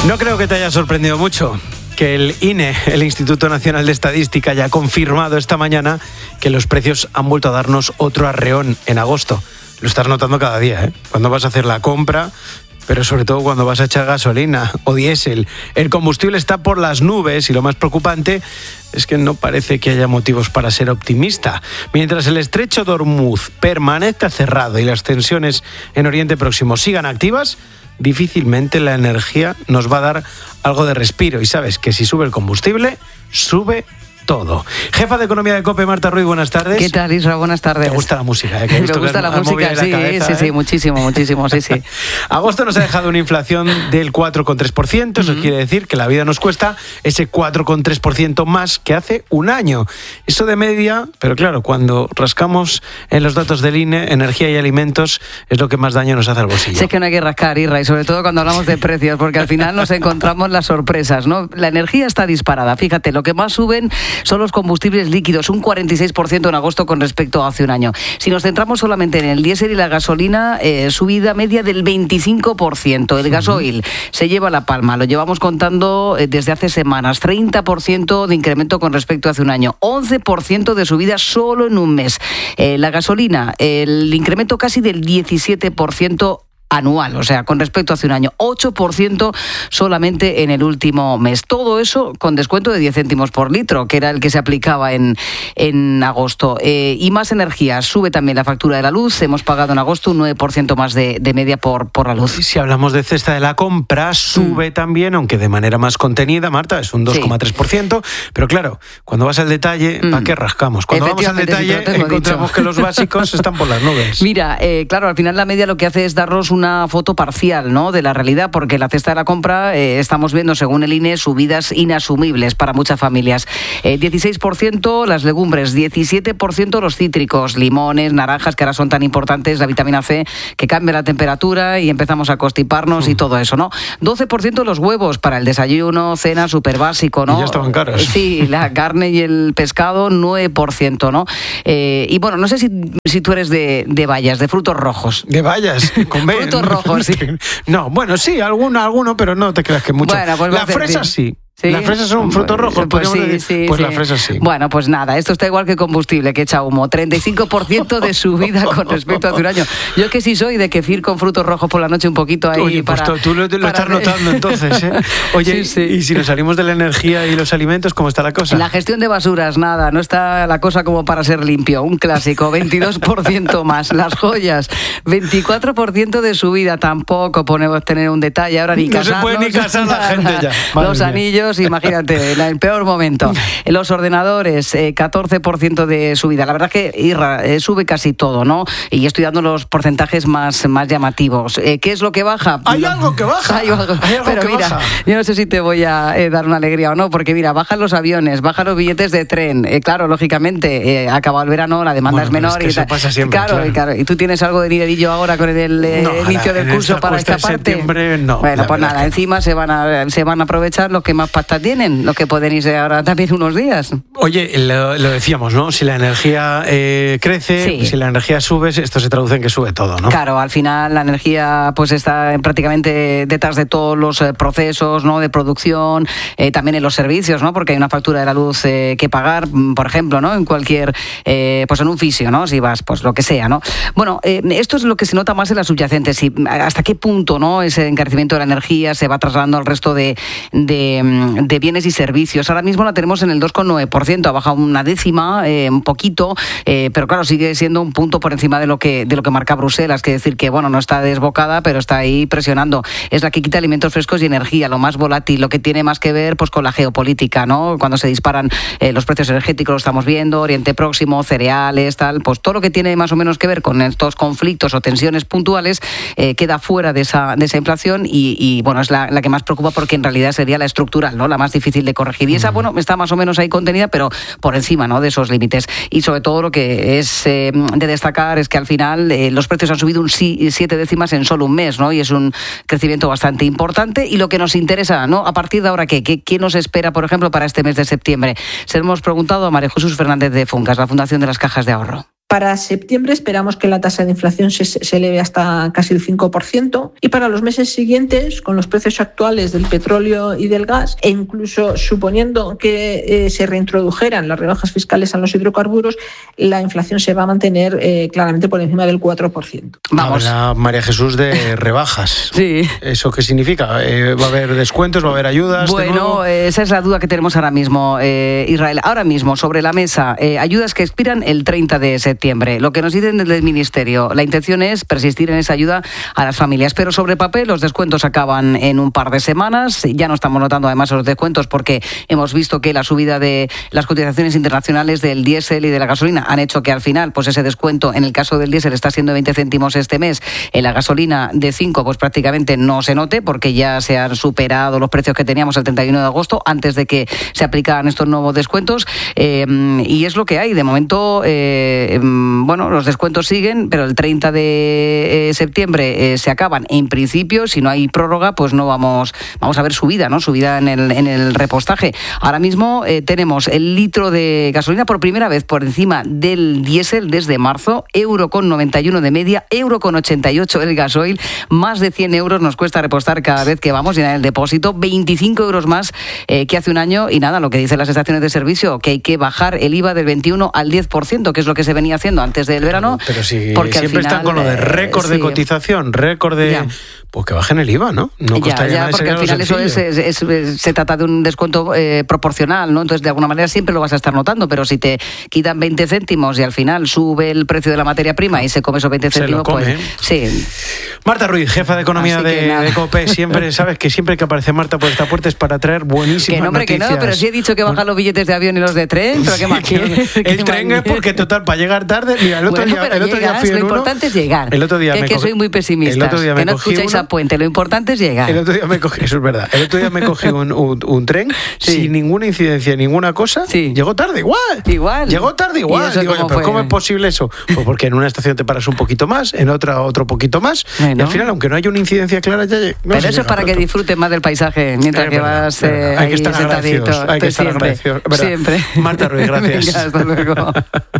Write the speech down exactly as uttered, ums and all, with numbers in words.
No creo que te haya sorprendido mucho que el I N E, el Instituto Nacional de Estadística, haya confirmado esta mañana que los precios han vuelto a darnos otro arreón en agosto. Lo estás notando cada día, ¿eh? Cuando vas a hacer la compra, pero sobre todo cuando vas a echar gasolina o diésel. El combustible está por las nubes y lo más preocupante es que no parece que haya motivos para ser optimista. Mientras el estrecho de Hormuz permanezca cerrado y las tensiones en Oriente Próximo sigan activas, difícilmente la energía nos va a dar algo de respiro. Y sabes que si sube el combustible, sube todo. Jefa de Economía de COPE, Marta Ruiz, buenas tardes. ¿Qué tal, Isra? Buenas tardes. ¿Te gusta la música? ¿Eh? Que he visto Me gusta que la música, sí, la cabeza, sí, ¿eh? sí, muchísimo, muchísimo, sí, sí. Agosto nos ha dejado una inflación del cuatro coma tres por ciento, eso uh-huh. quiere decir que la vida nos cuesta ese cuatro coma tres por ciento más que hace un año. Eso de media, pero claro, cuando rascamos en los datos del I N E, energía y alimentos es lo que más daño nos hace al bolsillo. Sé que no hay que rascar, Isra, y sobre todo cuando hablamos de precios, porque al final nos encontramos las sorpresas, ¿no? La energía está disparada, fíjate, lo que más suben son los combustibles líquidos, un cuarenta y seis por ciento en agosto con respecto a hace un año. Si nos centramos solamente en el diésel y la gasolina, eh, subida media del veinticinco por ciento. El gasoil se lleva la palma, lo llevamos contando eh, desde hace semanas. treinta por ciento de incremento con respecto a hace un año. once por ciento de subida solo en un mes. Eh, la gasolina, el incremento casi del diecisiete por ciento anual, o sea, con respecto a hace un año, ocho por ciento solamente en el último mes. Todo eso con descuento de diez céntimos por litro, que era el que se aplicaba en, en agosto. Eh, y más energía, sube también la factura de la luz, hemos pagado en agosto un nueve por ciento más de, de media por, por la luz. Y si hablamos de cesta de la compra, sube mm. también, aunque de manera más contenida, Marta, es un dos coma tres por ciento, sí. Pero claro, cuando vas al detalle, ¿para mm. qué rascamos? Cuando vamos al detalle, si encontramos dicho. que los básicos están por las nubes. Mira, eh, claro, al final la media lo que hace es darnos una foto parcial, ¿no?, de la realidad, porque la cesta de la compra eh, estamos viendo, según el I N E, subidas inasumibles para muchas familias. Eh, dieciséis por ciento las legumbres, diecisiete por ciento los cítricos, limones, naranjas, que ahora son tan importantes, la vitamina C, que cambia la temperatura y empezamos a constiparnos mm. y todo eso, ¿no? doce por ciento los huevos para el desayuno, cena, súper básico, ¿no? Y ya estaban caros. Sí, la carne y el pescado, nueve por ciento, ¿no? Eh, y bueno, no sé si, si tú eres de, de bayas, de frutos rojos. De bayas, con B. Frutos rojos. Sí. No, bueno, sí, alguno, alguno, pero no te creas que mucho. Bueno, pues la fresa sí. ¿Sí? Las fresas son un fruto rojo, pues sí, decir, sí, pues sí. las fresas sí. Bueno, pues nada, esto está igual que combustible, que echa humo. treinta y cinco por ciento de subida con respecto a hace un año. Yo que sí soy de kefir con frutos rojos por la noche un poquito ahí. Oye, para, pues tú lo, lo para... estás notando entonces, ¿eh? Oye, sí, sí. Y si nos salimos de la energía y los alimentos, ¿cómo está la cosa? La gestión de basuras, nada, no está la cosa como para ser limpio. Un clásico, veintidós por ciento más. Las joyas, veinticuatro por ciento de subida. Tampoco podemos tener un detalle ahora ni casarnos. No se puede ni casar la gente ya. Madre los mía. Anillos, imagínate. En el peor momento. Los ordenadores, eh, catorce por ciento de subida. La verdad es que Irra, eh, sube casi todo, ¿no? Y estoy dando los porcentajes más, más llamativos. Eh, ¿Qué es lo que baja? Hay algo que baja. Hay algo, Hay algo pero que mira, baja. Yo no sé si te voy a eh, dar una alegría o no, porque mira, bajan los aviones, bajan los billetes de tren. Eh, claro, lógicamente, eh, acabado el verano, la demanda bueno, es menor. Es que y eso ta- pasa siempre. Claro, claro. Y, claro, y tú tienes algo de dinerillo ahora con el eh, no, inicio del curso para esta parte. Septiembre, no. Bueno, pues nada, encima se van a se van a aprovechar los que más pasta tienen, los que pueden irse ahora también unos días. Oye, lo, lo decíamos, ¿no? Si la energía eh, crece, sí. si la energía sube, esto se traduce en que sube todo, ¿no? Claro, al final la energía pues está prácticamente detrás de todos los eh, procesos, ¿no?, de producción, eh, también en los servicios, ¿no?, porque hay una factura de la luz eh, que pagar, por ejemplo, ¿no?, en cualquier, eh, pues en un fisio, ¿no?, si vas, pues lo que sea, ¿no? Bueno, eh, esto es lo que se nota más en las subyacentes, y hasta qué punto, ¿no?, ese encarecimiento de la energía se va trasladando al resto de, de, de bienes y servicios. Ahora mismo la tenemos en el dos coma nueve por ciento, ha bajado una décima, eh, un poquito, eh, pero claro, sigue siendo un punto por encima de lo que de lo que marca Bruselas, que decir que, bueno, no está desbocada, pero está ahí presionando. Es la que quita alimentos frescos y energía, lo más volátil, lo que tiene más que ver pues con la geopolítica, ¿no? Cuando se disparan eh, los precios energéticos, lo estamos viendo, Oriente Próximo, cereales, tal, pues todo lo que tiene más o menos que ver con estos conflictos o tensiones puntuales eh, queda fuera de esa, de esa inflación y, y bueno, es la, la que más preocupa porque en realidad sería la estructural, ¿no?, la más difícil de corregir. Y esa, bueno, está más o menos ahí contenida, pero por encima, ¿no?, de esos límites. Y sobre todo lo que es eh, de destacar es que al final eh, los precios han subido un si, siete décimas en solo un mes, ¿no? Y es un crecimiento bastante importante. Y lo que nos interesa, ¿no?, a partir de ahora, ¿qué? ¿Qué, qué nos espera, por ejemplo, para este mes de septiembre? Se lo hemos preguntado a María Jesús Fernández de Funcas, la Fundación de las Cajas de Ahorro. Para septiembre esperamos que la tasa de inflación se, se eleve hasta casi el cinco por ciento y para los meses siguientes, con los precios actuales del petróleo y del gas, e incluso suponiendo que eh, se reintrodujeran las rebajas fiscales a los hidrocarburos, la inflación se va a mantener eh, claramente por encima del cuatro por ciento. Vamos. Habla María Jesús de rebajas. Sí. ¿Eso qué significa? Eh, ¿Va a haber descuentos? ¿Va a haber ayudas? Bueno, esa es la duda que tenemos ahora mismo, eh, Israel. Ahora mismo, sobre la mesa, eh, ayudas que expiran el treinta de septiembre. Lo que nos dicen desde el Ministerio, la intención es persistir en esa ayuda a las familias, pero sobre papel los descuentos acaban en un par de semanas. Ya no estamos notando además los descuentos porque hemos visto que la subida de las cotizaciones internacionales del diésel y de la gasolina han hecho que al final pues ese descuento, en el caso del diésel, está siendo veinte céntimos este mes, en la gasolina de cinco pues prácticamente no se note porque ya se han superado los precios que teníamos el treinta y uno de agosto antes de que se aplicaran estos nuevos descuentos, eh, y es lo que hay. De momento eh, bueno, los descuentos siguen, pero el treinta de septiembre eh, se acaban. En principio, si no hay prórroga, pues no vamos vamos a ver subida, ¿no? Subida en el, en el repostaje. Ahora mismo eh, tenemos el litro de gasolina por primera vez por encima del diésel desde marzo, euro con noventa y uno de media, euro con ochenta y ocho el gasoil, más de cien euros nos cuesta repostar cada vez que vamos a llenar el depósito, veinticinco euros más eh, que hace un año, y nada, lo que dicen las estaciones de servicio, que hay que bajar el I V A del veintiuno al diez por ciento, que es lo que se venía haciendo antes del verano. Pero si porque siempre al final, están con lo de récord de sí. cotización, récord de... Ya. Pues que bajen el I V A, ¿no? No ya, ya, porque al final eso es, es, es, es, se trata de un descuento eh, proporcional, ¿no? Entonces, de alguna manera siempre lo vas a estar notando, pero si te quitan veinte céntimos y al final sube el precio de la materia prima y se come esos veinte céntimos, come, pues ¿eh? Sí. Marta Ruiz, jefa de Economía de, de COPE, siempre, sabes que siempre que aparece Marta por esta puerta es para traer buenísimas que no, hombre, noticias. Que no, pero sí he dicho que bajan los billetes de avión y los de tren, pero qué más quieres. El tren es porque, total, para llegar tarde, mira, el otro bueno, día, el otro llegas, día fui en lo uno, importante es llegar. El otro día que, me que cogí, soy muy pesimista. El otro día que me no cogí escucháis uno, a Puente, lo importante es llegar. El otro día me cogí, eso es verdad, el otro día me cogí un, un, un tren sí. sin ninguna incidencia, ninguna cosa, sí. llegó tarde igual. Igual. Llegó tarde igual. Digo, ¿pero fue? cómo es posible eso? Pues porque en una estación te paras un poquito más, en otra otro poquito más, bueno. y al final, aunque no haya una incidencia clara, ya no pero eso es para pronto. Que disfrutes más del paisaje mientras es que verdad, vas eh, hay que estar ahí sentadito. Hay que estar siempre, agradecidos. siempre. Marta Ruiz, gracias. Venga, hasta luego.